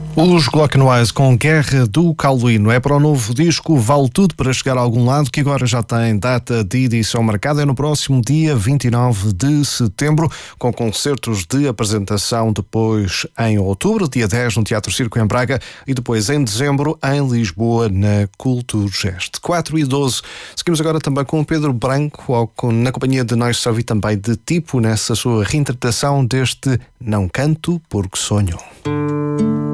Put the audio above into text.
Os Glockenwise com Guerra do Cauline é para o novo disco Vale Tudo para Chegar a Algum Lado, que agora já tem data de edição marcada. É no próximo dia 29 de setembro, com concertos de apresentação depois em outubro, dia 10 no Teatro Circo em Braga e depois em dezembro em Lisboa na Culturgest. 4:12. Seguimos agora também com o Pedro Branco, na companhia de Nós Só Vi também de Tipo, nessa sua reinterpretação deste Não Canto Porque Sonho.